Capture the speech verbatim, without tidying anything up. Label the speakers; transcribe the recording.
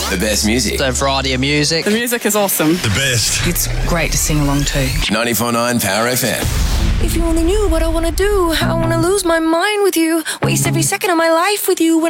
Speaker 1: The best music.
Speaker 2: A variety of music.
Speaker 3: The music is awesome.
Speaker 4: The best.
Speaker 5: It's great to sing along to.
Speaker 1: ninety-four point nine Power F M.
Speaker 6: If you only knew what I wanna do, how I wanna lose my mind with you, waste every second of my life with you.